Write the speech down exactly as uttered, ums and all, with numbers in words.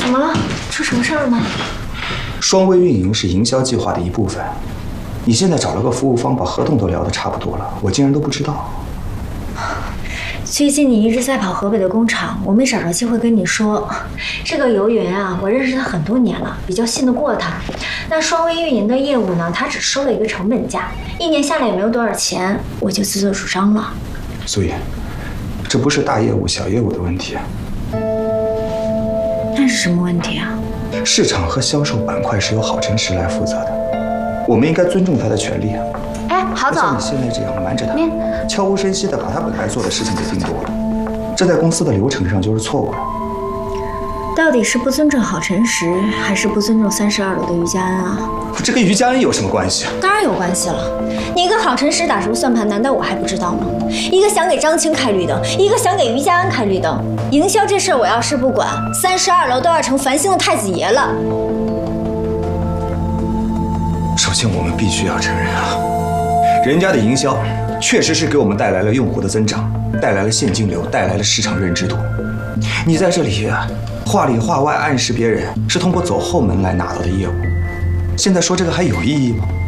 怎么了？出什么事儿了吗？ 双微运营是营销计划的一部分，你现在找了个服务方，把合同都聊得差不多了，我竟然都不知道。 最近你一直在跑河北的工厂，我没找着机会跟你说。这个游云啊，我认识他很多年了，比较信得过他。那双微运营的业务呢，他只收了一个成本价，一年下来也没有多少钱，我就自作主张了。 所以，这不是大业务小业务的问题。 那是什么问题啊？ 市场和销售板块是由郝晨石来负责的，我们应该尊重他的权利啊。 哎，郝总， 像你现在这样瞒着他，悄无声息的把他本该做的事情给定夺了，这在公司的流程上就是错误的。 到底是不尊重郝晨石，还是不尊重三十二楼的于家恩啊？ 这跟于家恩有什么关系？ 当然有关系了。你跟郝晨石打什么算盘，难道我还不知道吗？一个想给张青开绿灯，一个想给于家恩开绿灯。营销这事儿我要是不管，三十二楼都要成繁星的太子爷了。 首先，我们必须要承认啊，人家的营销确实是给我们带来了用户的增长，带来了现金流，带来了市场认知度。你在这里啊，话里话外暗示别人是通过走后门来拿到的业务，现在说这个还有意义吗？